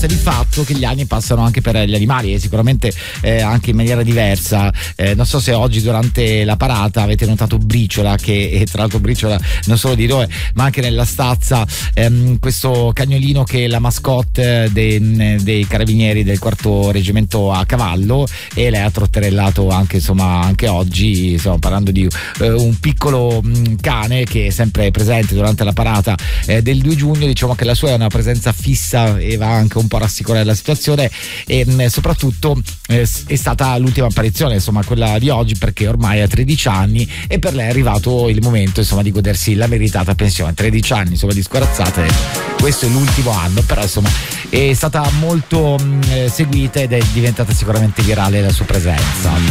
di fatto che gli anni passano anche per gli animali e sicuramente anche in maniera diversa. Non so se oggi durante la parata avete notato Briciola, che tra l'altro Briciola non solo di Roe ma anche nella stazza, questo cagnolino che è la mascotte dei carabinieri del 4° reggimento a cavallo, e lei ha trotterellato anche, insomma, anche oggi. Stiamo parlando di un piccolo cane che è sempre presente durante la parata del 2 giugno. Diciamo che la sua è una presenza fissa e va anche un po' a rassicurare la situazione, e soprattutto è stata l'ultima apparizione, insomma, quella di oggi, perché ormai ha 13 anni e per lei è arrivato il momento, insomma, di godersi la meritata pensione. 13 anni, insomma, di scorazzate, questo è l'ultimo anno, però insomma è stata molto seguita ed è diventata sicuramente virale la sua presenza.